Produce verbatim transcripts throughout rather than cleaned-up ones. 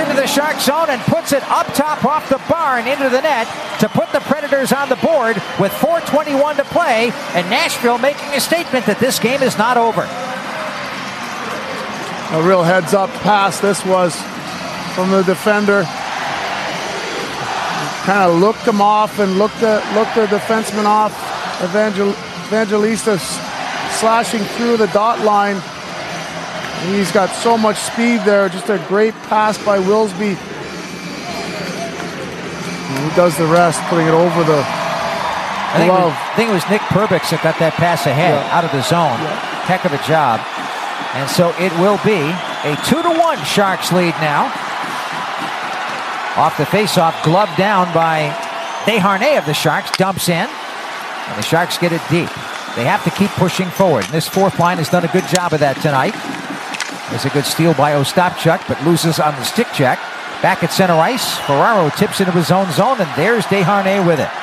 into the Shark zone and puts it up top off the bar and into the net to put the Predators on the board with four twenty-one to play, and Nashville making a statement that this game is not over. A real heads-up pass this was from the defender. Kind of looked him off and looked the, looked the defenseman off. Evangel, Evangelista slashing through the dot line. He's got so much speed there. Just a great pass by Wilsby. And he does the rest, putting it over the I think, glove. it was, I think it was Nick Perbix that got that pass ahead, yeah. out of the zone. Yeah. Heck of a job. And so it will be a two to one Sharks lead now. Off the faceoff, gloved down by Desharnais of the Sharks, dumps in, and the Sharks get it deep. They have to keep pushing forward, and this fourth line has done a good job of that tonight. There's a good steal by Ostapchuk, but loses on the stick check. Back at center ice, Ferraro tips into his own zone, and there's Desharnais with it.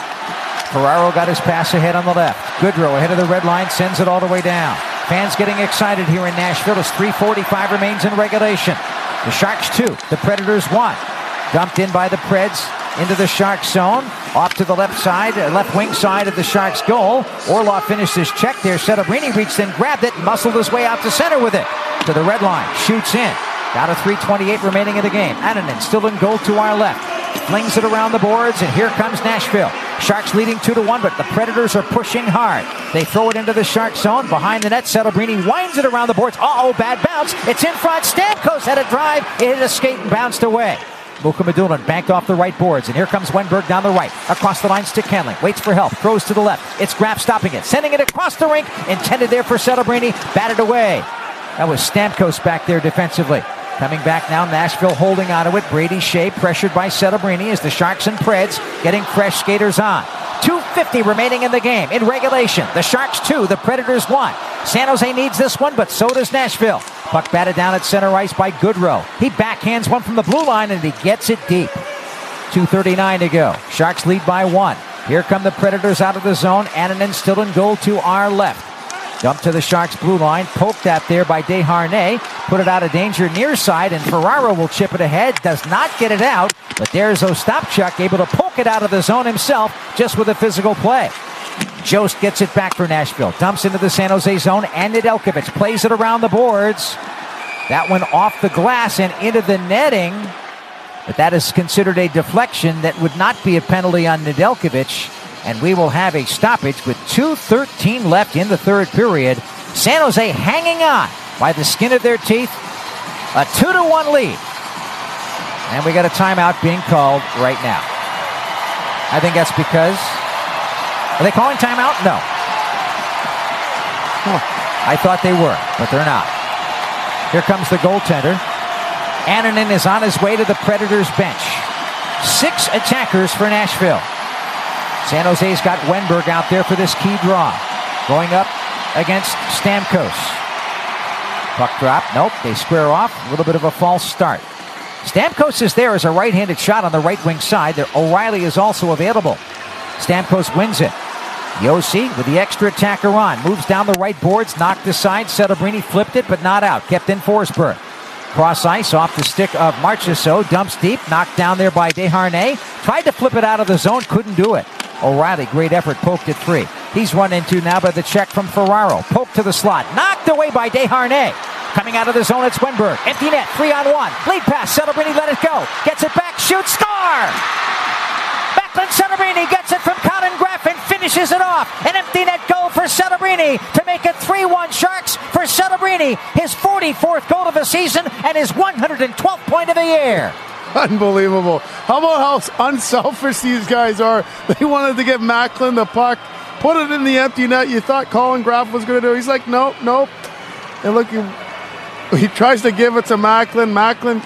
Ferraro got his pass ahead on the left. Goodrow ahead of the red line, sends it all the way down. Fans getting excited here in Nashville as three forty-five remains in regulation. The Sharks two, the Predators one. Dumped in by the Preds into the Sharks zone. Off to the left side, left wing side of the Sharks goal. Orlov finished his check there. Setobrini reached in, grabbed it, muscled his way out to center with it. To the red line, shoots in. Down to three twenty-eight remaining in the game. Annunen still in goal to our left. Flings it around the boards, and here comes Nashville. Sharks leading two to one, but the Predators are pushing hard. They throw it into the Sharks zone. Behind the net, Setobrini winds it around the boards. Uh-oh, bad bounce. It's in front. Stamkos had a drive. It hit a skate and bounced away. Mukhamadullin banked off the right boards, and here comes Wenberg down the right. Across the line, stick handling. Waits for help. Throws to the left. It's Graf stopping it. Sending it across the rink. Intended there for Setobrini. Batted away. That was Stamkos back there defensively. Coming back now, Nashville holding onto it. Brady Shea pressured by Setobrini as the Sharks and Preds getting fresh skaters on. two fifty remaining in the game in regulation. The Sharks two, the Predators one. San Jose needs this one, but so does Nashville. Puck batted down at center ice by Goodrow. He backhands one from the blue line, and he gets it deep. two thirty-nine to go. Sharks lead by one. Here come the Predators out of the zone. Annunen still in goal to our left. Dump to the Sharks blue line. Poked at there by Desharnais. Put it out of danger near side, and Ferraro will chip it ahead. Does not get it out, but there's Ostapchuk able to poke it out of the zone himself just with a physical play. Jost gets it back for Nashville. Dumps into the San Jose zone, and Nedeljkovic plays it around the boards. That one off the glass and into the netting, but that is considered a deflection. That would not be a penalty on Nedeljkovic. And we will have a stoppage with two thirteen left in the third period. San Jose hanging on by the skin of their teeth. A two to one lead. And we got a timeout being called right now. I think that's because... Are they calling timeout? No. Huh. I thought they were, but they're not. Here comes the goaltender. Annunen is on his way to the Predators bench. Six attackers for Nashville. San Jose's got Wenberg out there for this key draw. Going up against Stamkos. Puck drop. Nope, they square off. A little bit of a false start. Stamkos is there as a right-handed shot on the right wing side. There, O'Reilly is also available. Stamkos wins it. Josi with the extra attacker on. Moves down the right boards, knocked aside. Setobrini flipped it, but not out. Kept in Forsberg. Cross ice off the stick of Marchessault. Dumps deep. Knocked down there by Desharnais. Tried to flip it out of the zone. Couldn't do it. O'Reilly, great effort, poked it free. He's run into now by the check from Ferraro. Poked to the slot. Knocked away by Desharnais. Coming out of the zone, it's Wenberg. Empty net, three on one. Lead pass, Setobrini let it go. Gets it back, shoots, score! Backlund Setobrini gets it from Colin Graf and finishes it off. An empty net goal for Setobrini to make it three one Sharks for Setobrini. His forty-fourth goal of the season and his one hundred twelfth point of the year. Unbelievable. How about how unselfish these guys are? They wanted to give Macklin the puck, put it in the empty net. You thought Colin Graf was going to do it. He's like, nope, nope. And look, he, he tries to give it to Macklin. Macklin.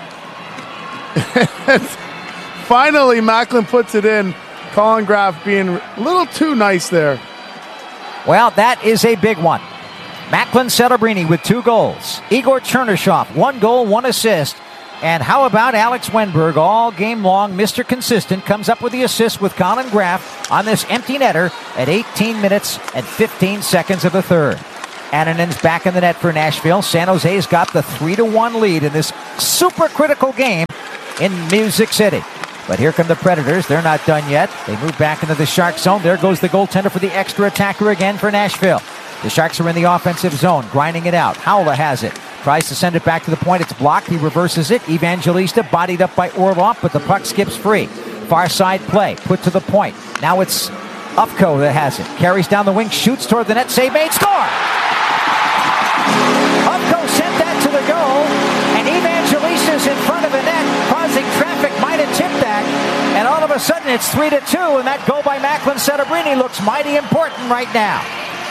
Finally, Macklin puts it in. Colin Graf being a little too nice there. Well, that is a big one. Macklin Setobrini with two goals. Igor Chernyshov, one goal, one assist. And how about Alex Wenberg all game long, Mister Consistent, comes up with the assist with Colin Graf on this empty netter at eighteen minutes and fifteen seconds of the third. Annunen's back in the net for Nashville. San Jose's got the three to one lead in this super critical game in Music City. But here come the Predators. They're not done yet. They move back into the Shark zone. There goes the goaltender for the extra attacker again for Nashville. The Sharks are in the offensive zone, grinding it out. Howla has it. Tries to send it back to the point. It's blocked. He reverses it. Evangelista bodied up by Orlov, but the puck skips free. Far side play. Put to the point. Now it's Ufko that has it. Carries down the wing. Shoots toward the net. Save made. Score! Ufko sent that to the goal. And Evangelista's in front of the net, causing traffic. Might have tipped that. And all of a sudden it's three to two. And that goal by Macklin Setebrini looks mighty important right now.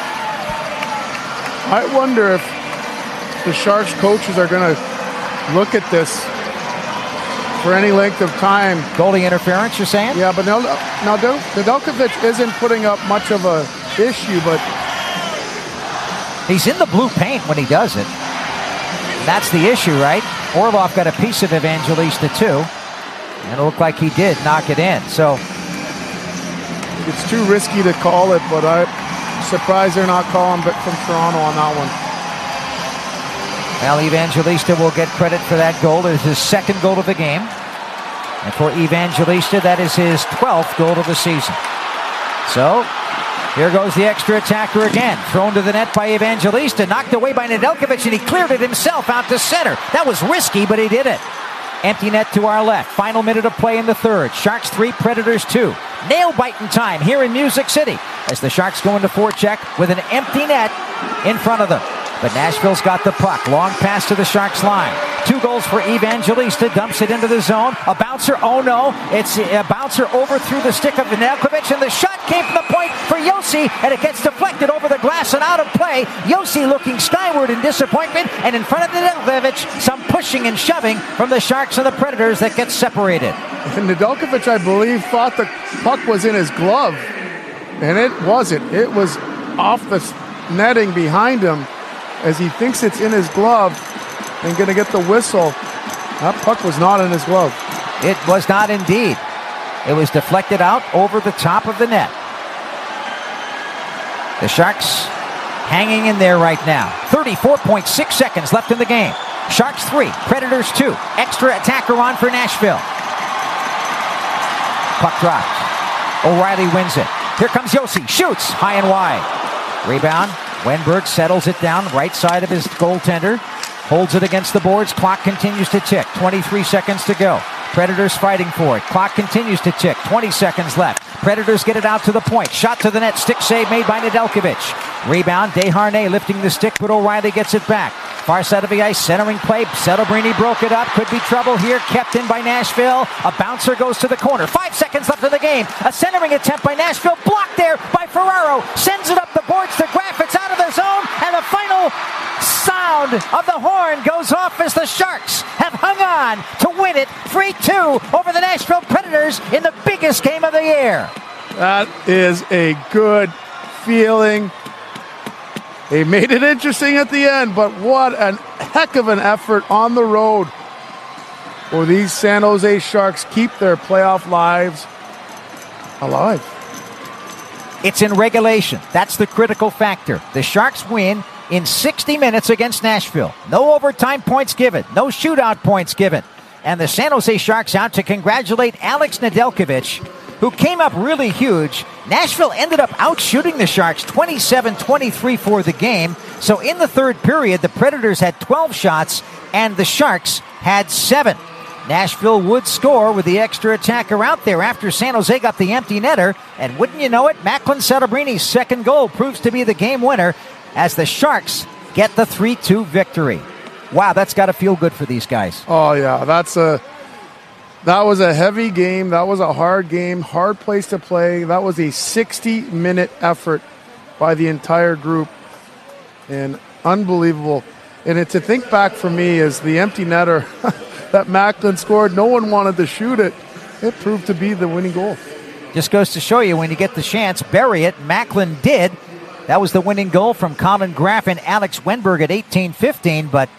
I wonder if the Sharks coaches are going to look at this for any length of time. Goalie interference, you're saying? Yeah, but now, now Nedeljkovic isn't putting up much of a issue, but he's in the blue paint when he does it. That's the issue, right? Orlov got a piece of Evangelista too, and it looked like he did knock it in. So it's too risky to call it, but I'm surprised they're not calling from Toronto on that one. Well, Evangelista will get credit for that goal. It is his second goal of the game. And for Evangelista, that is his twelfth goal of the season. So, here goes the extra attacker again. Thrown to the net by Evangelista. Knocked away by Nedeljkovic, and he cleared it himself out to center. That was risky, but he did it. Empty net to our left. Final minute of play in the third. Sharks three, Predators two. Nail-biting time here in Music City as the Sharks go into forecheck with an empty net in front of them. But Nashville's got the puck. Long pass to the Sharks line. Two goals for Evangelista. Dumps it into the zone. A bouncer. Oh no. It's a bouncer over through the stick of Nedeljkovic. And the shot came from the point for Josi. And it gets deflected over the glass and out of play. Josi looking skyward in disappointment. And in front of Nedeljkovic, some pushing and shoving from the Sharks and the Predators that gets separated. And Nedeljkovic, I believe, thought the puck was in his glove. And it wasn't. It was off the netting behind him, as he thinks it's in his glove and going to get the whistle. That puck was not in his glove. It was not indeed. It was deflected out over the top of the net. The Sharks hanging in there right now. thirty-four point six seconds left in the game. Sharks three, Predators two. Extra attacker on for Nashville. Puck dropped. O'Reilly wins it. Here comes Josi. Shoots high and wide. Rebound. Wenberg settles it down, right side of his goaltender. Holds it against the boards. Clock continues to tick. twenty-three seconds to go. Predators fighting for it. Clock continues to tick. twenty seconds left. Predators get it out to the point. Shot to the net. Stick save made by Nedeljkovic. Rebound. Desharnais lifting the stick, but O'Reilly gets it back. Far side of the ice. Centering play. Setebrini broke it up. Could be trouble here. Kept in by Nashville. A bouncer goes to the corner. Five seconds left in the game. A centering attempt by Nashville. Blocked there by Ferraro. Sends it up the boards to Graff. It's out of the zone. And the final sound of the horn goes off as the Sharks have hung on to win it three two over the Nashville Predators in the biggest game of the year. That is a good feeling. They made it interesting at the end, but what a heck of an effort on the road for these San Jose Sharks keep their playoff lives alive. It's in regulation. That's the critical factor. The Sharks win in sixty minutes against Nashville. No overtime points given. No shootout points given. And the San Jose Sharks out to congratulate Alex Nedeljkovic, who came up really huge. Nashville ended up outshooting the Sharks twenty-seven twenty-three for the game. So in the third period, the Predators had twelve shots and the Sharks had seven. Nashville would score with the extra attacker out there after San Jose got the empty netter. And wouldn't you know it, Macklin Setebrini's second goal proves to be the game winner as the Sharks get the three two victory. Wow, that's got to feel good for these guys. Oh, yeah, that's a... That was a heavy game. That was a hard game, hard place to play. That was a sixty-minute effort by the entire group, and unbelievable. And it, to think back for me is the empty netter that Macklin scored. No one wanted to shoot it. It proved to be the winning goal. Just goes to show you when you get the chance, bury it. Macklin did. That was the winning goal from Colin Graff and Alex Wenberg at eighteen fifteen, but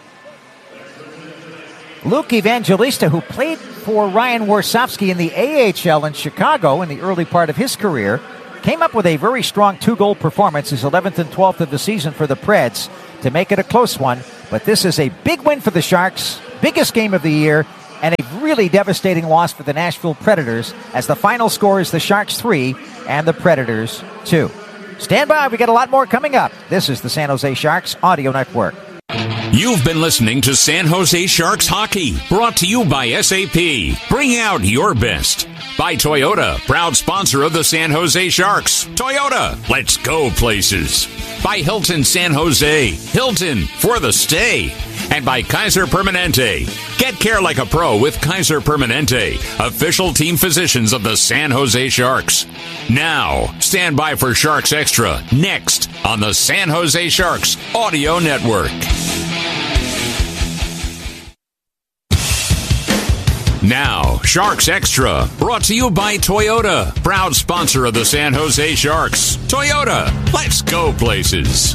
Luke Evangelista, who played for Ryan Warsofsky in the A H L in Chicago in the early part of his career, came up with a very strong two-goal performance, his eleventh and twelfth of the season for the Preds, to make it a close one. But this is a big win for the Sharks, biggest game of the year, and a really devastating loss for the Nashville Predators, as the final score is the Sharks three and the Predators two. Stand by, we got a lot more coming up. This is the San Jose Sharks Audio Network. You've been listening to San Jose Sharks Hockey, brought to you by S A P. Bring out your best. By Toyota, proud sponsor of the San Jose Sharks. Toyota, let's go places. By Hilton San Jose, Hilton for the stay. And by Kaiser Permanente. Get care like a pro with Kaiser Permanente, official team physicians of the San Jose Sharks. Now, stand by for Sharks Extra, next on the San Jose Sharks Audio Network. Now, Sharks Extra, brought to you by Toyota, proud sponsor of the San Jose Sharks. Toyota, let's go places.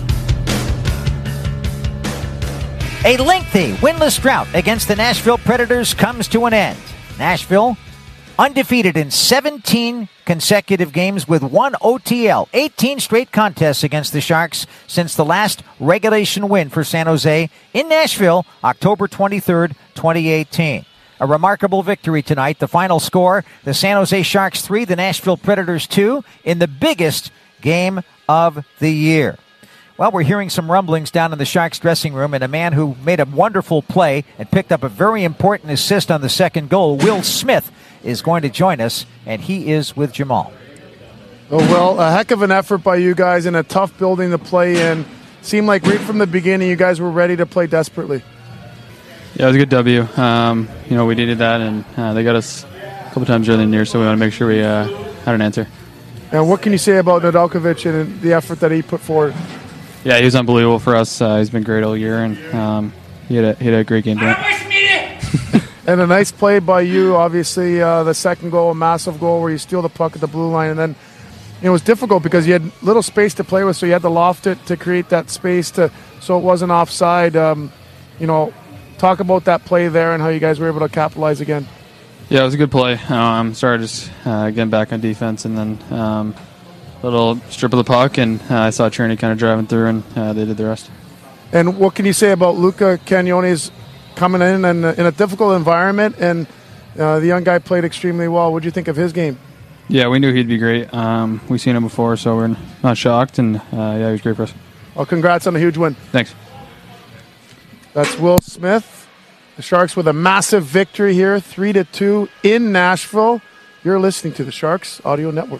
A lengthy winless drought against the Nashville Predators comes to an end. Nashville, undefeated in seventeen consecutive games with one O T L, eighteen straight contests against the Sharks since the last regulation win for San Jose in Nashville, October twenty-third, twenty eighteen. A remarkable victory tonight. The final score, the San Jose Sharks three, the Nashville Predators two, in the biggest game of the year. Well, we're hearing some rumblings down in the Sharks dressing room, and a man who made a wonderful play and picked up a very important assist on the second goal, Will Smith, is going to join us, and he is with Jamal. Oh, well, a heck of an effort by you guys in a tough building to play in. Seemed like right from the beginning you guys were ready to play desperately. Yeah, it was a good W. Um, you know, we needed that, and uh, they got us a couple times early in the year, so we want to make sure we uh, had an answer. And what can you say about Nedeljkovic and the effort that he put forward? Yeah, he was unbelievable for us. Uh, he's been great all year, and um, he, had a, he had a great game tonight. And a nice play by you, obviously, uh, the second goal, a massive goal where you steal the puck at the blue line. And then it was difficult because you had little space to play with, so you had to loft it to create that space to so it wasn't offside. Um, you know, talk about that play there and how you guys were able to capitalize again. Yeah, it was a good play. Um, started just uh, getting back on defense, and then um, a little strip of the puck, and uh, I saw Cherney kind of driving through, and uh, they did the rest. And what can you say about Luca Cagnone's coming in and in a difficult environment, and uh, the young guy played extremely well. What did you think of his game? Yeah, we knew he'd be great. Um, we've seen him before, so we're not shocked, and uh, yeah, he was great for us. Well, congrats on a huge win. Thanks. That's Will Smith. The Sharks with a massive victory here, three to two in Nashville. You're listening to the Sharks Audio Network.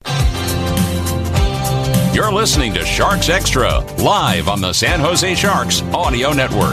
You're listening to Sharks Extra, live on the San Jose Sharks Audio Network.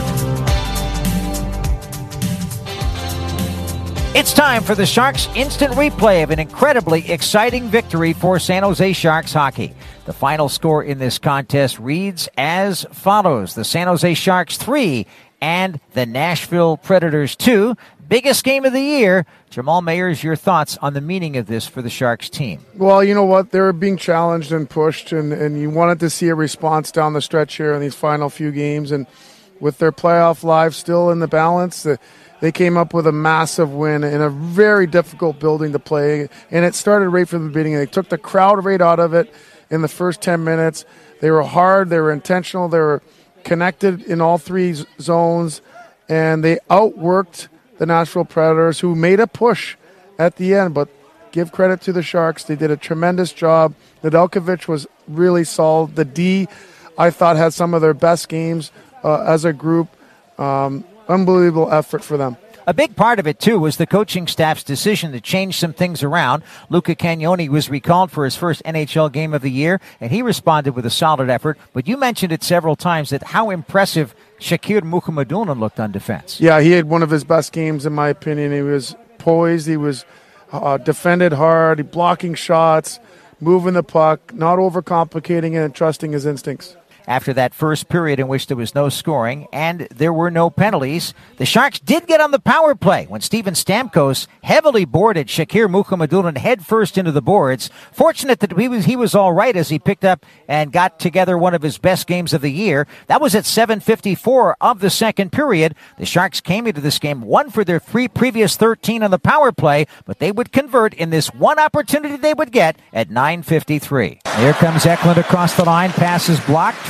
It's time for the Sharks' instant replay of an incredibly exciting victory for San Jose Sharks hockey. The final score in this contest reads as follows. The San Jose Sharks three and the Nashville Predators two. Biggest game of the year. Jamal Mayers, your thoughts on the meaning of this for the Sharks team? Well, you know what? They were being challenged and pushed, and, and you wanted to see a response down the stretch here in these final few games. And with their playoff lives still in the balance, the They came up with a massive win in a very difficult building to play, and it started right from the beginning. They took the crowd right out of it in the first ten minutes. They were hard, they were intentional, they were connected in all three z- zones, and they outworked the Nashville Predators, who made a push at the end. But give credit to the Sharks. They did a tremendous job. Nedeljkovic was really solid. The D, I thought, had some of their best games uh, as a group. Um, Unbelievable effort for them. A big part of it, too, was the coaching staff's decision to change some things around. Luca Cagnoni was recalled for his first N H L game of the year, and he responded with a solid effort. But you mentioned it several times that how impressive Shakir Mukhamadullin looked on defense. Yeah, he had one of his best games, in my opinion. He was poised. He was uh, defended hard, he blocking shots, moving the puck, not overcomplicating it, and trusting his instincts. After that first period in which there was no scoring and there were no penalties, the Sharks did get on the power play when Steven Stamkos heavily boarded Shakir Mukhamadullin head first into the boards. Fortunate that he was, he was all right as he picked up and got together one of his best games of the year. That was at seven fifty-four of the second period. The Sharks came into this game one for their three previous thirteen on the power play, but they would convert in this one opportunity they would get at nine fifty-three. Here comes Eklund across the line, passes blocked.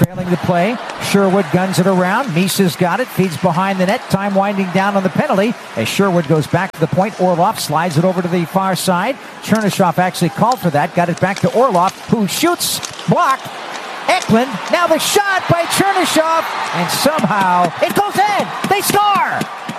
Trailing the play, Sherwood guns it around. Misa's got it, feeds behind the net. Time winding down on the penalty as Sherwood goes back to the point. Orlov slides it over to the far side. Chernyshov actually called for that. Got it back to Orlov, who shoots, blocked. Eklund, now the shot by Chernyshov, and somehow it goes in. They score!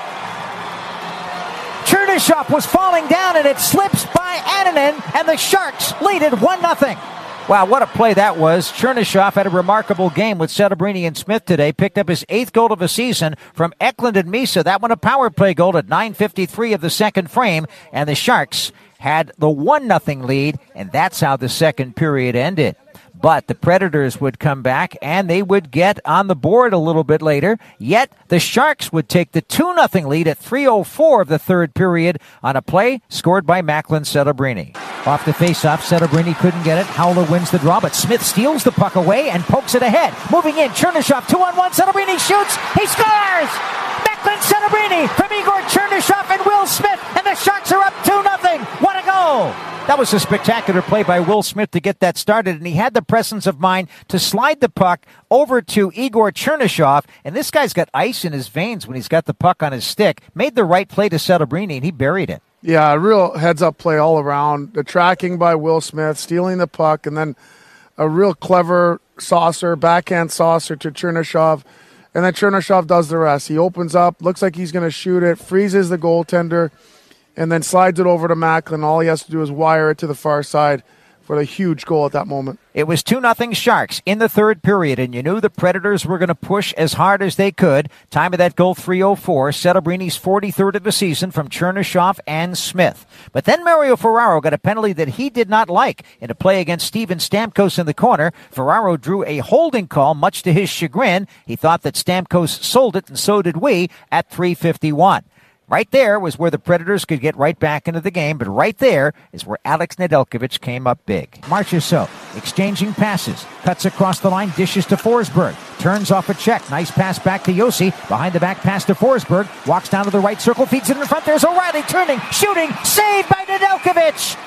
Chernyshov was falling down, and it slips by Annunen, and the Sharks lead it one nothing. Wow, what a play that was. Chernyshov had a remarkable game with Celebrini and Smith today. Picked up his eighth goal of the season from Eklund and Misa. That one a power play goal at nine fifty-three of the second frame. And the Sharks had the one nothing lead, and that's how the second period ended. But the Predators would come back, and they would get on the board a little bit later. Yet the Sharks would take the two nothing lead at three oh four of the third period on a play scored by Macklin Celebrini. Off the faceoff, Celebrini couldn't get it. Howler wins the draw, but Smith steals the puck away and pokes it ahead. Moving in, Chernyshov, two on one. Celebrini shoots. He scores! Macklin Celebrini from Igor Chernyshov and Will Smith, and the Sharks are up two nothing. What a goal! That was a spectacular play by Will Smith to get that started, and he had the presence of mind to slide the puck over to Igor Chernyshov, and this guy's got ice in his veins when he's got the puck on his stick. Made the right play to Celebrini, and he buried it. Yeah, a real heads-up play all around. The tracking by Will Smith, stealing the puck, and then a real clever saucer, backhand saucer to Chernyshov, and then Chernyshov does the rest. He opens up, looks like he's going to shoot it, freezes the goaltender, and then slides it over to Macklin. All he has to do is wire it to the far side for the huge goal at that moment. It was two nothing Sharks in the third period, and you knew the Predators were going to push as hard as they could. Time of that goal, three oh four. Celebrini's forty-third of the season from Chernyshov and Smith. But then Mario Ferraro got a penalty that he did not like. In a play against Steven Stamkos in the corner, Ferraro drew a holding call, much to his chagrin. He thought that Stamkos sold it, and so did we, at three fifty-one. Right there was where the Predators could get right back into the game, but right there is where Alex Nedeljkovic came up big. Marchessault exchanging passes, cuts across the line, dishes to Forsberg, turns off a check, nice pass back to Josi, behind the back pass to Forsberg, walks down to the right circle, feeds it in front, there's O'Reilly turning, shooting, saved by Nedeljkovic!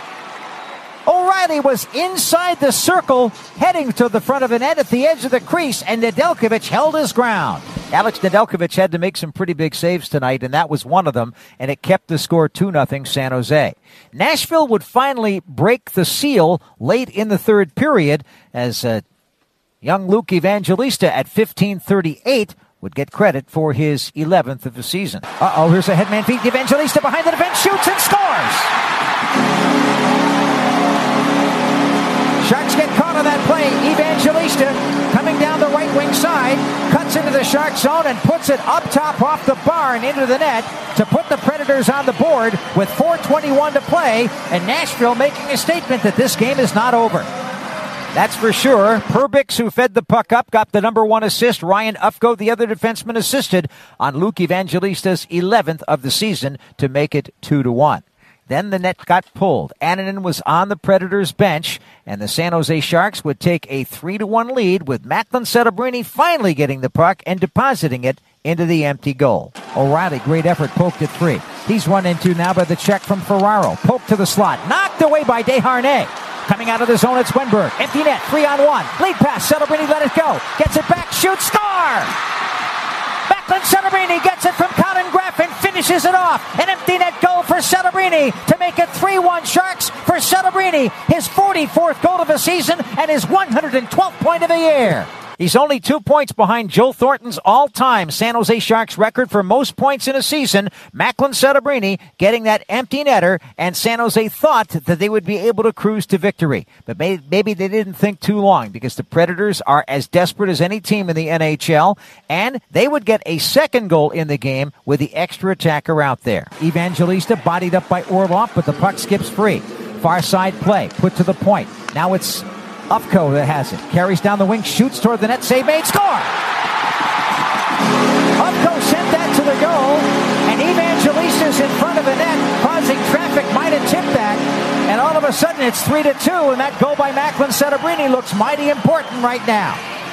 O'Reilly was inside the circle, heading to the front of the net at the edge of the crease, and Nedeljkovic held his ground. Alex Nedeljkovic had to make some pretty big saves tonight, and that was one of them, and it kept the score two nothing San Jose. Nashville would finally break the seal late in the third period as uh, young Luke Evangelista at fifteen thirty-eight would get credit for his eleventh of the season. Uh-oh, here's a headman feed. Evangelista behind the defense, shoots and scores! Sharks get caught on that play. Evangelista coming down the right wing side, cuts into the Shark zone and puts it up top off the bar and into the net to put the Predators on the board with four twenty-one to play, and Nashville making a statement that this game is not over. That's for sure. Perbix, who fed the puck up, got the number one assist. Ryan Ufko, the other defenseman, assisted on Luke Evangelista's eleventh of the season to make it two to one. Then the net got pulled. Annunen was on the Predators' bench, and the San Jose Sharks would take a three to one lead with Macklin Celebrini finally getting the puck and depositing it into the empty goal. O'Reilly, great effort, poked at three. He's run into now by the check from Ferraro. Poked to the slot. Knocked away by Desharnais. Coming out of the zone, it's Wenberg. Empty net, three on one. Lead pass, Celebrini let it go. Gets it back, shoots, score! Macklin Celebrini gets it from Colin Graff and finishes it off. An empty net goal for Celebrini to make it three one Sharks for Celebrini. His forty-fourth goal of the season and his one hundred twelfth point of the year. He's only two points behind Joe Thornton's all-time San Jose Sharks record for most points in a season. Macklin Celebrini getting that empty netter, and San Jose thought that they would be able to cruise to victory. But maybe they didn't think too long, because the Predators are as desperate as any team in the N H L, and they would get a second goal in the game with the extra attacker out there. Evangelista bodied up by Orlov, but the puck skips free. Far side play, put to the point. Now it's Ufko that has it. Carries down the wing, shoots toward the net, save made, score! Ufko sent that to the goal, and Evangelista's in front of the net, causing traffic, might have tipped that, and all of a sudden it's three to two, and that goal by Macklin Celebrini looks mighty important right now.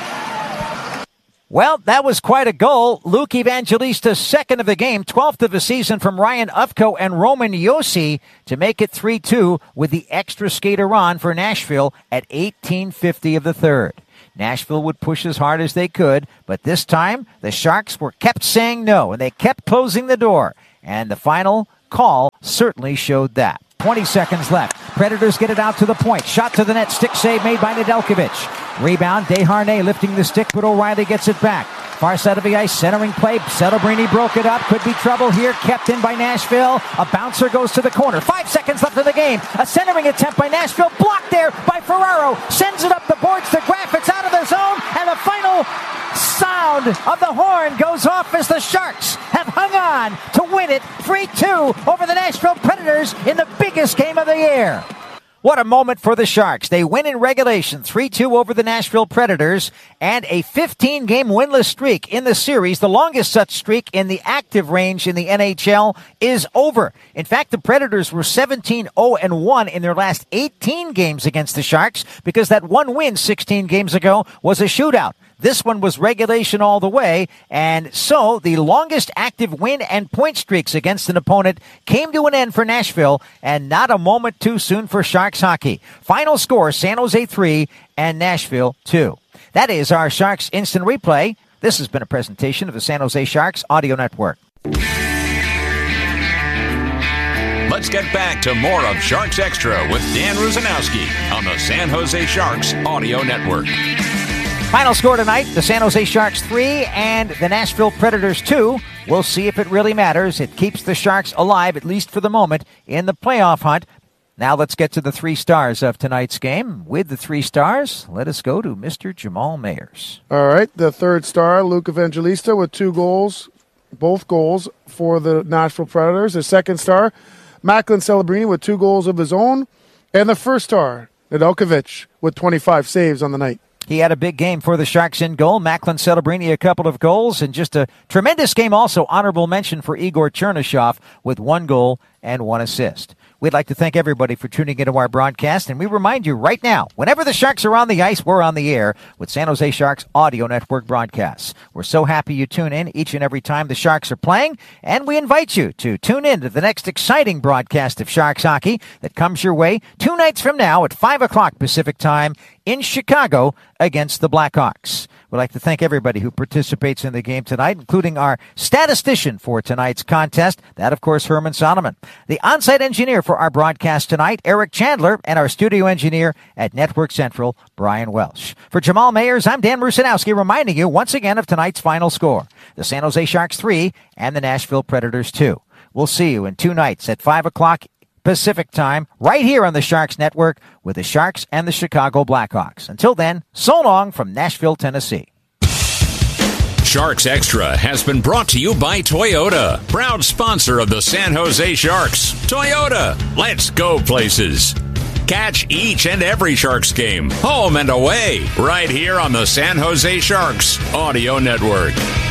Well, that was quite a goal. Luke Evangelista's second of the game, twelfth of the season from Ryan Ufko and Roman Josi to make it three two with the extra skater on for Nashville at eighteen fifty of the third. Nashville would push as hard as they could, but this time the Sharks were kept saying no, and they kept closing the door. And the final call certainly showed that. twenty seconds left. Predators get it out to the point. Shot to the net. Stick save made by Nedeljkovic. Rebound. Desharnais lifting the stick, but O'Reilly gets it back. Far side of the ice, centering play. Celebrini broke it up. Could be trouble here. Kept in by Nashville. A bouncer goes to the corner. Five seconds left of the game. A centering attempt by Nashville. Blocked there by Ferraro. Sends it up the boards to Graff. It's out of the zone. And the final sound of the horn goes off as the Sharks have hung on to win it three two over the Nashville Predators in the biggest game of the year. What a moment for the Sharks. They win in regulation three two over the Nashville Predators, and a fifteen-game winless streak in the series, the longest such streak in the active range in the N H L, is over. In fact, the Predators were seventeen oh and one in their last eighteen games against the Sharks because that one win sixteen games ago was a shootout. This one was regulation all the way, and so the longest active win and point streaks against an opponent came to an end for Nashville, and not a moment too soon for Sharks hockey. Final score, San Jose three and Nashville two. That is our Sharks Instant Replay. This has been a presentation of the San Jose Sharks Audio Network. Let's get back to more of Sharks Extra with Dan Rusanowski on the San Jose Sharks Audio Network. Final score tonight, the San Jose Sharks three and the Nashville Predators two. We'll see if it really matters. It keeps the Sharks alive, at least for the moment, in the playoff hunt. Now let's get to the three stars of tonight's game. With the three stars, let us go to Mister Jamal Mayers. All right, the third star, Luke Evangelista, with two goals, both goals for the Nashville Predators. The second star, Macklin Celebrini, with two goals of his own. And the first star, Nedeljkovic, with twenty-five saves on the night. He had a big game for the Sharks in goal. Macklin Celebrini, a couple of goals, and just a tremendous game also. Honorable mention for Igor Chernyshov with one goal and one assist. We'd like to thank everybody for tuning into our broadcast, and we remind you right now, whenever the Sharks are on the ice, we're on the air with San Jose Sharks Audio Network broadcasts. We're so happy you tune in each and every time the Sharks are playing, and we invite you to tune in to the next exciting broadcast of Sharks hockey that comes your way two nights from now at five o'clock Pacific time in Chicago against the Blackhawks. We'd like to thank everybody who participates in the game tonight, including our statistician for tonight's contest, that, of course, Herman Sonneman. The on-site engineer for our broadcast tonight, Eric Chandler, and our studio engineer at Network Central, Brian Welsh. For Jamal Mayers, I'm Dan Rusanowski, reminding you once again of tonight's final score, the San Jose Sharks three and the Nashville Predators two. We'll see you in two nights at five o'clock Pacific time, right here on the Sharks Network with the Sharks and the Chicago Blackhawks. Until then, so long from Nashville, Tennessee. Sharks Extra has been brought to you by Toyota, proud sponsor of the San Jose Sharks. Toyota, let's go places. Catch each and every Sharks game, home and away, right here on the San Jose Sharks Audio Network.